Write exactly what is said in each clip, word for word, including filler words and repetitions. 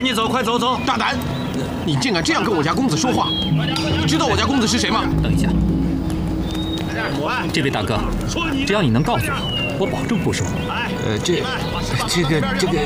你走，快走走！ 大胆！你竟敢这样跟我家公子说话！你知道我家公子是谁吗？ 等一下，这位大哥，只要你能告诉我，我保证不说。 呃，这、这个、这个，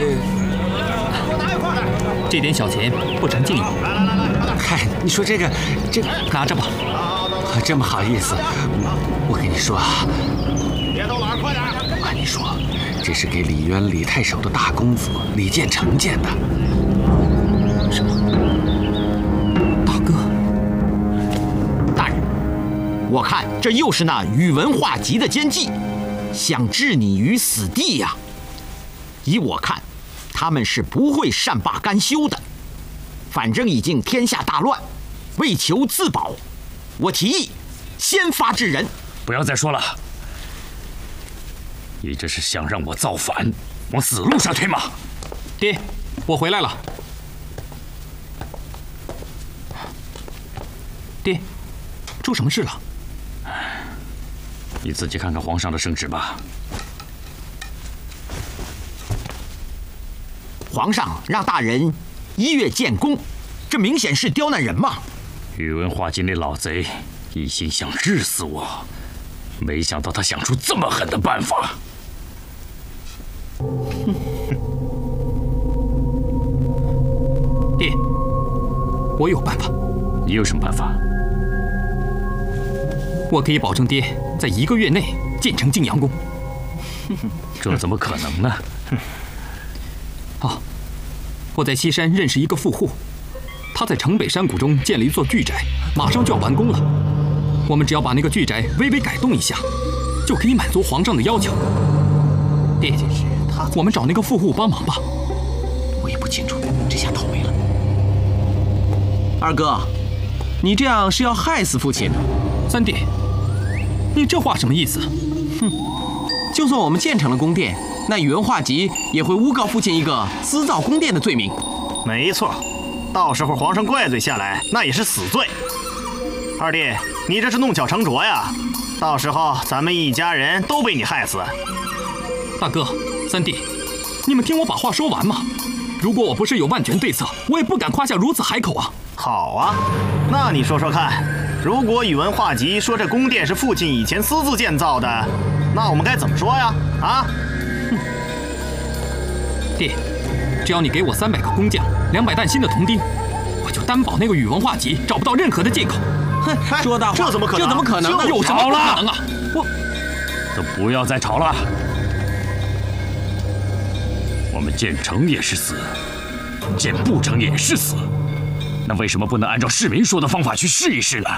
这点小钱不成敬意。 嗨，你说这个，这拿着吧。 这么好意思，我我跟你说啊， 别逗懒，快点！ 我跟你说，这是给李渊李太守的大公子李建成建的。 什么？大哥， 大人，我看这又是那宇文化及的奸计，想置你于死地呀！依我看，他们是不会善罢甘休的。反正已经天下大乱，为求自保，我提议先发制人。 不要再说了，你这是想让我造反，往死路上推吗？ 爹，我回来了。爹，出什么事了？ 你自己看看皇上的圣旨吧。 皇上让大人一月建功，这明显是刁难人嘛！ 宇文化及那老贼一心想治死我，没想到他想出这么狠的办法。 爹，我有办法。 你有什么办法？ 我可以保证爹在一个月内建成晋阳宫。 这怎么可能呢？ 啊，我在西山认识一个富户，他在城北山谷中建了一座巨宅，马上就要完工了。我们只要把那个巨宅微微改动一下，就可以满足皇上的要求。爹，我们找那个富户帮忙吧。 我也不清楚，这下倒霉了。 二哥，你这样是要害死父亲？ 三弟，你这话什么意思？ 哼，就算我们建成了宫殿，那宇文化及也会诬告父亲一个私造宫殿的罪名。 没错，到时候皇上怪罪下来，那也是死罪。二弟，你这是弄巧成拙呀！到时候咱们一家人都被你害死。 大哥，三弟，你们听我把话说完嘛。如果我不是有万全对策，我也不敢夸下如此海口啊。 好啊，那你说说看，如果宇文化及说这宫殿是父亲以前私自建造的，那我们该怎么说呀？啊？ 哼，爹，只要你给我三百个工匠，两百担新的铜钉，我就担保那个宇文化及找不到任何的借口。 哼，说大话， 这怎么可能？ 这怎么可能？ 有什么不可能啊？我， 都不要再吵了。我们建成也是死，建不成也是死，那为什么不能按照市民说的方法去试一试呢？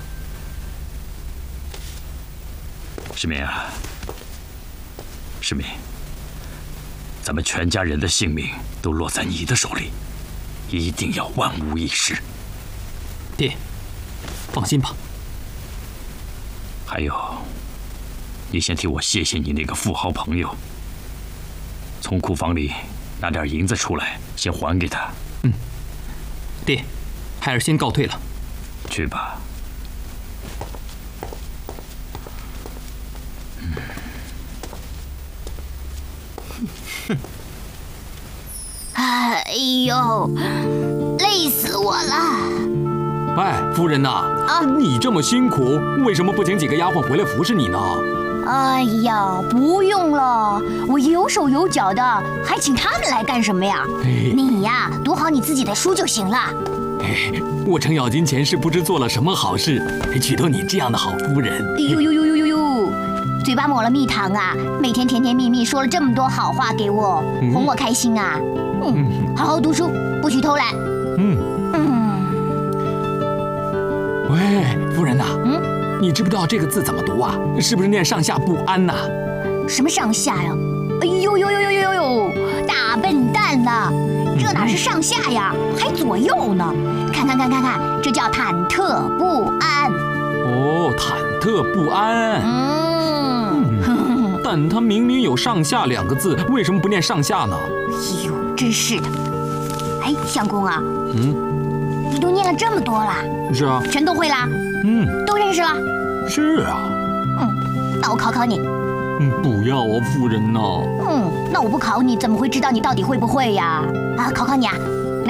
市民啊，市民，咱们全家人的性命都落在你的手里，一定要万无一失。 爹，放心吧。 还有，你先替我谢谢你那个富豪朋友，从库房里拿点银子出来，先还给他。 嗯，爹，孩儿先告退了。 去吧。 哎呦，累死我了！ 哎，夫人呐，啊，你这么辛苦，为什么不请几个丫鬟回来服侍你呢？ 哎呀，不用了，我有手有脚的，还请他们来干什么呀？你呀，读好你自己的书就行了。 我程咬金前世不知做了什么好事，娶到你这样的好夫人。 哎呦呦呦呦呦呦！嘴巴抹了蜜糖啊，每天甜甜蜜蜜说了这么多好话给我，嗯、哄我开心啊。嗯，好好读书，不许偷懒。 嗯嗯。 喂，夫人呐，嗯，你知不知道这个字怎么读啊？是不是念上下不安呐？ 什么上下呀？哎呦呦呦呦呦呦！大笨蛋了，这哪是上下呀，还左右呢？看看看看看，这叫忐忑不安。 哦，忐忑不安。 嗯。 嗯，但它明明有上下两个字，为什么不念上下呢？ 哎呦，真是的。哎，相公啊。 嗯。 你都念了这么多了。 是啊。 全都会啦。 嗯。 都认识了。 是啊。 嗯，那我考考你。 嗯，不要啊，夫人呐。 嗯，那我不考你，怎么会知道你到底会不会呀？啊，考考你啊。